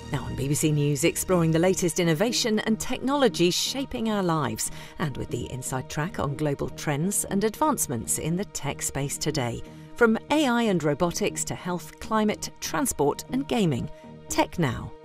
Now on BBC News, exploring the latest innovation and technology shaping our lives, and with the inside track on global trends and advancements in the tech space today. From AI and robotics to health, climate, transport and gaming. Tech Now.